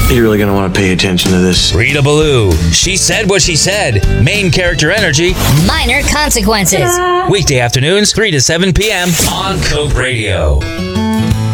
You're really going to want to pay attention to this. Rita Ballou. She said what she said. Main character energy. Minor consequences. Weekday afternoons, 3 to 7 p.m. on Cope Radio.